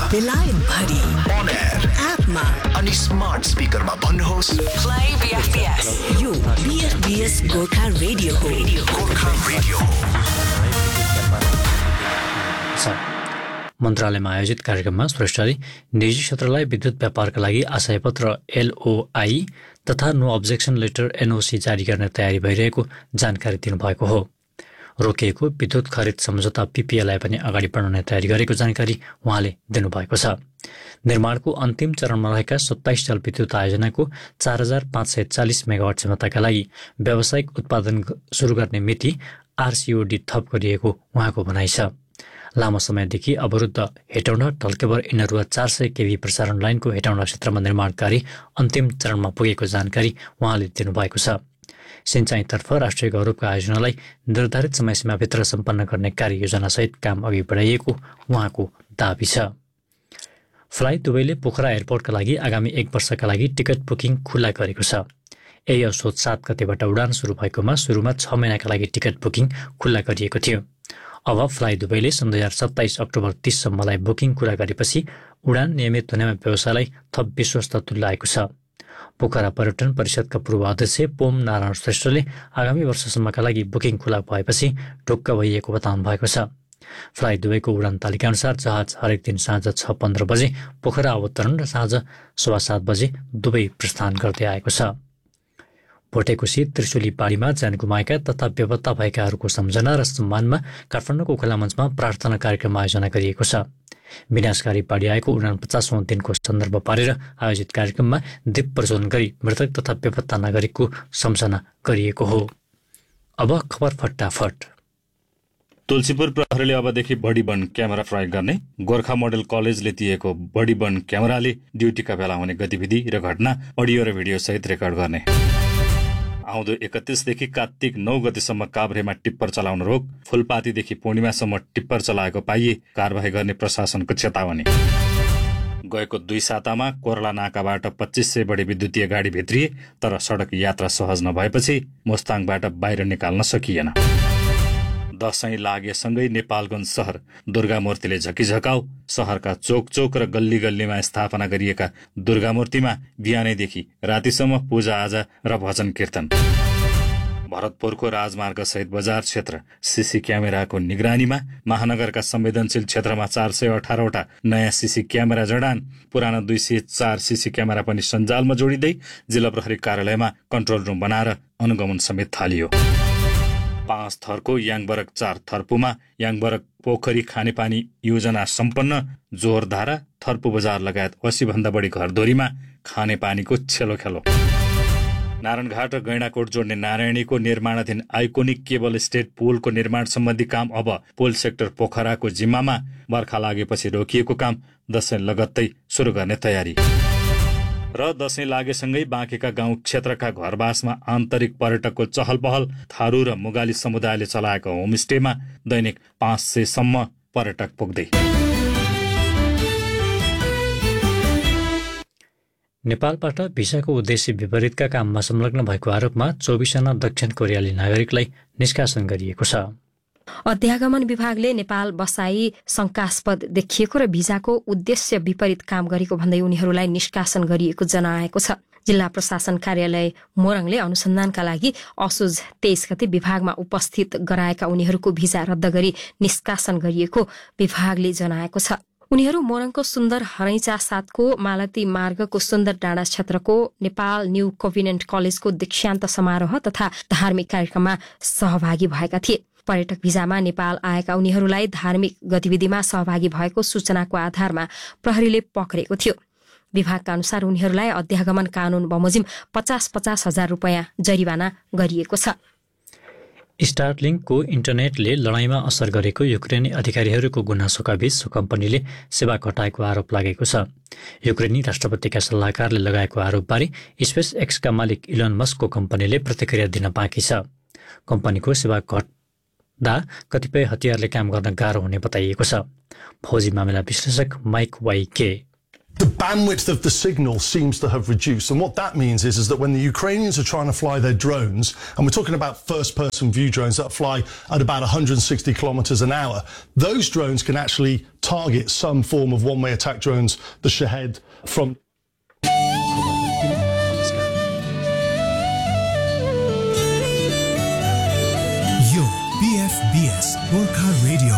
बेलायत भरि On air एपमा अनि स्मार्ट स्पिकरमा भन्नुहोस् प्ले BFBS यो BFBS गोर्खा रेडियो हो गोर्खा रेडियो मन्त्रालयमा आयोजित कार्यक्रममा श्रेष्ठले निजी क्षेत्रलाई विद्युत व्यापारका लागि आशयपत्र LOI तथा नो अब्जेक्सन लेटर NOC जारी गर्ने तयारी भइरहेको जानकारी दिनुभएको हो। रोकिएको विद्युत खरिद सम्झौता PPAलाई पनि अगाडि बढाउने तयारी गरेको जानकारी उहाँले दिनुभएको छ। निर्माणको अन्तिम चरणमा रहेका 27 जलविद्युत आयोजनाको 4540 मेगावाट क्षमताका लागि व्यावसायिक उत्पादन सुरु गर्ने मिति RCOD थप गरिएको उहाँको भनाइ छ। लामो समयदेखि अवरुद्ध हेटौँडा टल्केबर इनरुवा 400 केभी प्रसारण लाइनको हेटौँडा क्षेत्रमा निर्माण कार्य अन्तिम चरणमा पुगेको जानकारी उहाँले दिनुभएको छ। सिंचाइतर्फ राष्ट्रिय गौरवका आयोजनालाई निर्धारित समयसीमाभित्र सम्पन्न गर्ने कार्ययोजनासहित काम अघि बढाइएको उहाँको दाबी छ। फ्लाइ दुबईले पोखरा एयरपोर्टका लागि आगामी 1 वर्षका लागि टिकट बुकिङ खुल्ला गरेको छ। यही असोज 7 गतेबाट उडान सुरु भएकोमा सुरुमा 6 महिनाका लागि टिकट बुकिङ खुल्ला गरिएको थियो। अब फ्लाइ दुबईले सन् 2027 अक्टोबर 30 सम्मलाई बुकिङ खुला गरेपछि उडान नियमित हुनेमा व्यवसायलाई थप विश्वस्त तुल्याएको छ। पोखरा पर्यटन परिषदका पूर्व अध्यक्ष पोम नारायण श्रेष्ठले आगामी वर्षसम्मका लागि बुकिङ खुला भएपछि ढुक्क भइएको बताउनु भएको छ। फ्लाइ दुबईको उडान तालिका अनुसार जहाज हरेक दिन साँझ 6:15 बजे पोखरा अवतरण र साँझ 7:15 बजे दुबई प्रस्थान गर्दै आएको छ। भोटेकोशी त्रिशुली पाडीमा ज्यान गुमाएका तथा बेपत्ता भएकाहरूको सम्झना र सम्मानमा काठमाडौँको खुला मञ्चमा प्रार्थना कार्यक्रम आयोजना गरिएको छ। विनाशकारी पाडी आएको 49औं दिनको सन्दर्भ पारेर आयोजित कार्यक्रममा दीप प्रज्वलन गरी मृतक तथा बेपत्ता नागरिकको सम्झना गरिएको हो। अब खबर फटाफट। तुलसीपुर प्रहरीले अबदेखि बडी बर्न क्यामेरा प्रयोग गर्ने। गोर्खा मोडेल कलेजले दिएको बडी बर्न क्यामेराले ड्युटीका बेला हुने गतिविधि र घटना अडियो र भिडियो सहित रेकर्ड गर्ने। आउँदो 31 देखि कार्तिक 9 गतेसम्म काभ्रेमा टिप्पर चलाउन रोक। फुलपातीदेखि पूर्णिमासम्म टिप्पर चलाएको पाइए कारबाही गर्ने प्रशासनको चेतावनी। गएको 2 सातामा कोर्ला नाकाबाट 2500 बढी विद्युतीय गाडी भित्रिए, तर सडक यात्रा सहज नभएपछि मोस्ताङबाट बाहिर निकाल्न सकिएन। दशैं लागेसँगै नेपालगञ्ज सहर दुर्गामूर्तिले झकिझकाउ। सहरका चोक चोक र गल्ली गल्लीमा स्थापना गरिएका दुर्गामूर्तिमा बिहानैदेखि रातिसम्म पूजाआजा र भजन कीर्तन। भरतपुरको राजमार्ग सहित बजार क्षेत्र सीसी क्यामेराको निगरानीमा। महानगरका संवेदनशील क्षेत्रमा 418वटा नयाँ सीसी क्यामेरा जडान। पुराना 204 सीसी क्यामेरा पनि सञ्जालमा जोडिँदै जिल्ला प्रहरी कार्यालयमा कन्ट्रोल रुम बनाएर अनुगमन समेत थालियो। 5 थरको याङबरक 4 थर्पुमा याङबरक पोखरी खानेपानी योजना सम्पन्न। जोरधारा थर्पु बजार लगायत 80 भन्दा बढी घरधोरीमा खानेपानीको छेलोखेलो। नारायणघाट र गैंडाकोट जोड्ने नारायणीको निर्माणाधीन आइकोनिक केबल स्टेट पुलको निर्माण सम्बन्धी काम अब पुल सेक्टर पोखराको जिम्मामा। बर्खा लागेपछि रोकिएको काम दशैं लगत्तै सुरु गर्ने तयारी। र दशैं लागेसँगै बाँकेका गाउँ क्षेत्रका घरबासमा आन्तरिक पर्यटकको चहल पहल। थारू र मुगाली समुदायले चलाएको होमस्टेमा दैनिक 500 सम्म पर्यटक पुग्दै। नेपालबाट भिसाको उद्देश्य विपरीतका काममा संलग्न भएको आरोपमा 24 जना दक्षिण कोरियाली नागरिकलाई निष्कासन गरिएको छ। अध्यागमन विभागले नेपाल बसाई शंकास्पद देखिएको र भिसाको उद्देश्य विपरीत काम गरेको भन्दै उनीहरूलाई निष्कासन गरिएको जनाएको छ। जिल्ला प्रशासन कार्यालय मोरङले अनुसन्धानका लागि असोज 23 गते विभागमा उपस्थित गराएका उनीहरूको भिसा रद्द गरी निष्कासन गरिएको विभागले जनाएको छ। उनीहरू मोरङको सुन्दर हरैचा 7 को मालती मार्गको सुन्दर डाँडा क्षेत्रको नेपाल न्यू कोभिनेन्ट कलेजको दीक्षान्त समारोह तथा धार्मिक कार्यक्रममा सहभागी भएका थिए। पर्यटक भिसामा नेपाल आएका उनीहरूलाई धार्मिक गतिविधिमा सहभागी भएको सूचनाको आधारमा प्रहरीले पक्रेको थियो। विभागका अनुसार उनीहरूलाई अध्यागमन कानून बमोजिम 50-50 हजार रुपैयाँ जरिवाना गरिएको छ। स्टारलिङ्कको इन्टरनेटले लडाईँमा असर गरेको युक्रेनी अधिकारीहरूको गुनासोका बीच सो कम्पनीले सेवा घटाएको आरोप लागेको छ। युक्रेनी राष्ट्रपतिका सल्लाहकारले लगाएको आरोपबारे स्पेस एक्सका मालिक इलोन मस्कको कम्पनीले प्रतिक्रिया दिन बाँकी छ। कम्पनीको सेवा घट्दा कतिपय हतियारले काम गर्न गाह्रो हुने बताइएको छ। फौजी मामिला विश्लेषक mic वाइके bandwidth of the signal seems to have reduced. And what that means is that when the Ukrainians are trying to fly their drones, and we're talking about first-person view drones that fly at about 160 kilometers an hour, those drones can actually target some form of one-way attack drones, the Shahed, from... यो BFBS Gorkha radio